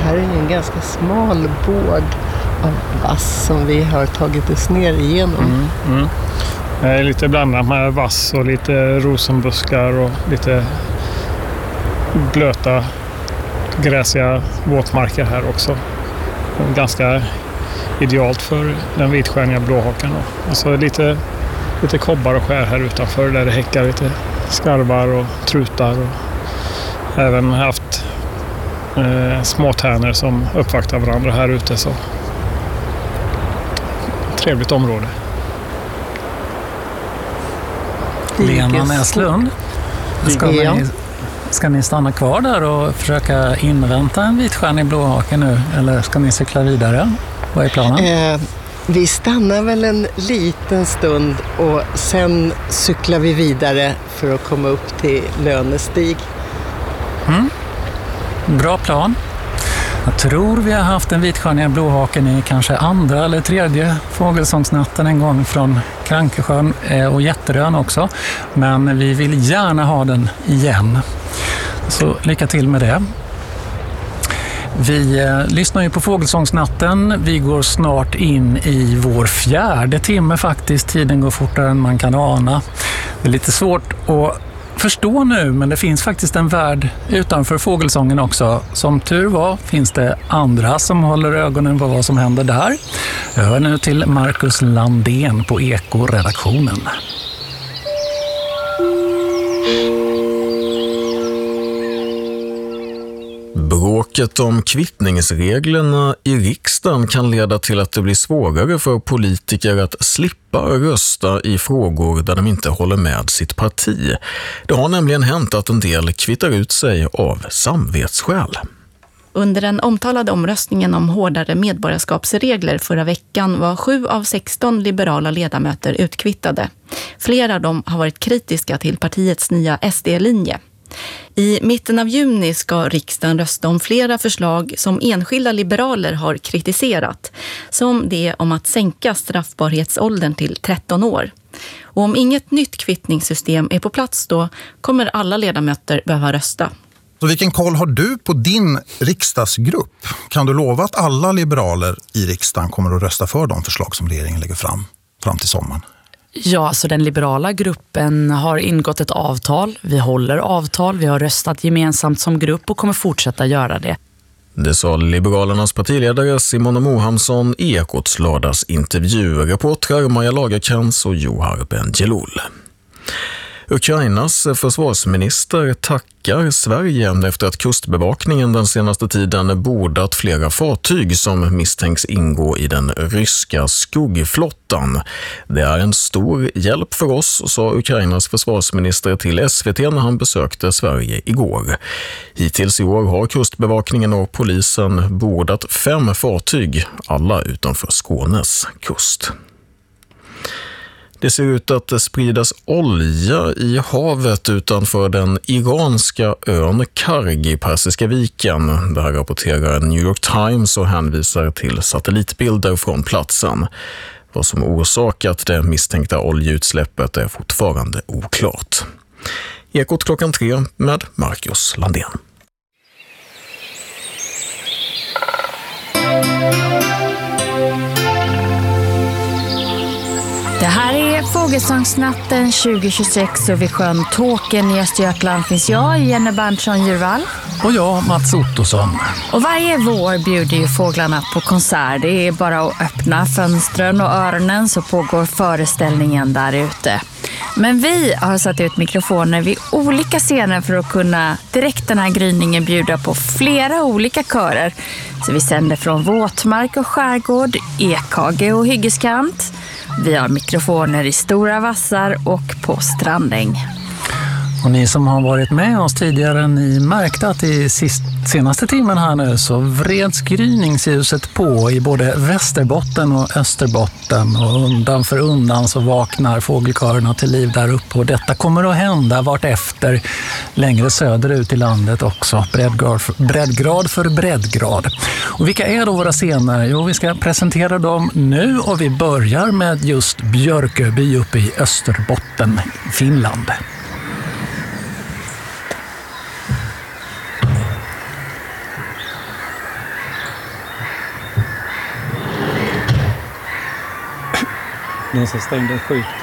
här är ju en ganska smal båd av vass som vi har tagit oss ner igenom. Det är lite blandat med vass och lite rosenbuskar och lite blöta, gräsiga våtmarker här också. Ganska idealt för den vitstjärniga blåhaken. Alltså lite kobbar och skär här utanför där det häckar lite skarvar och trutar. Och även haft små tärnor som uppvaktar varandra här ute. Så trevligt område. Lena Näslund, ska ni stanna kvar där och försöka invänta en vitstjärnig blåhake nu? Eller ska ni cykla vidare? Vad är planen? Vi stannar väl en liten stund och sen cyklar vi vidare för att komma upp till Lönestig. Bra plan. Jag tror vi har haft den vitstjärniga blåhaken i kanske andra eller tredje fågelsångsnatten en gång från Krankesjön och Jätterön också. Men vi vill gärna ha den igen. Så lycka till med det. Vi lyssnar ju på Fågelsångsnatten. Vi går snart in i vår 4:e timme faktiskt. Tiden går fortare än man kan ana. Det är lite svårt att förstå nu, men det finns faktiskt en värld utanför fågelsången också. Som tur var finns det andra som håller ögonen på vad som händer där. Jag hör nu till Marcus Landén på Eko-redaktionen. Bråket om kvittningsreglerna i riksdagen kan leda till att det blir svårare för politiker att slippa rösta i frågor där de inte håller med sitt parti. Det har nämligen hänt att en del kvittar ut sig av samvetsskäl. Under den omtalade omröstningen om hårdare medborgarskapsregler förra veckan var 7 av 16 liberala ledamöter utkvittade. Flera av dem har varit kritiska till partiets nya SD-linje. I mitten av juni ska riksdagen rösta om flera förslag som enskilda liberaler har kritiserat, som det om att sänka straffbarhetsåldern till 13 år. Och om inget nytt kvittningssystem är på plats då kommer alla ledamöter behöva rösta. Så vilken koll har du på din riksdagsgrupp? Kan du lova att alla liberaler i riksdagen kommer att rösta för de förslag som regeringen lägger fram till sommaren? Ja, så den liberala gruppen har ingått ett avtal. Vi håller avtal, vi har röstat gemensamt som grupp och kommer fortsätta göra det. Det sa Liberalernas partiledare Simona Mohamsson i Ekots lördagsintervju. Reportrar Maja Lagerkrans och Johar Bendjelloul. Ukrainas försvarsminister tackar Sverige efter att kustbevakningen den senaste tiden bordat flera fartyg som misstänks ingå i den ryska skuggflottan. Det är en stor hjälp för oss, sa Ukrainas försvarsminister till SVT när han besökte Sverige igår. Hittills i år har kustbevakningen och polisen bordat 5 fartyg, alla utanför Skånes kust. Det ser ut att spridas olja i havet utanför den iranska ön Karg i Persiska viken. Det här rapporterar New York Times och hänvisar till satellitbilder från platsen. Vad som orsakat det misstänkta oljeutsläppet är fortfarande oklart. Ekot 3 med Marcus Landén. Det här är Fågelsångsnatten 2026 och vid sjön Tåken i Östergötland finns jag, Jenny Berntsson-Djurvall. Och jag, Mats Ottosson. Och varje vår bjuder ju fåglarna på konsert. Det är bara att öppna fönstren och öronen så pågår föreställningen där ute. Men vi har satt ut mikrofoner vid olika scener för att kunna direkt den här gryningen bjuda på flera olika körer. Så vi sänder från våtmark och skärgård, ekhage och hyggeskant. Vi har mikrofoner i Stora Vassar och på Strandäng. Och ni som har varit med oss tidigare, ni märkte att i senaste timmen här nu så vreds gryningsljuset på i både Västerbotten och Österbotten. Och undan för undan så vaknar fågelkörerna till liv där uppe. Och detta kommer att hända vart efter längre söderut i landet också. Breddgrad för breddgrad. Och vilka är då våra scener? Jo, vi ska presentera dem nu och vi börjar med just Björköby uppe i Österbotten, Finland. De som stängde skjut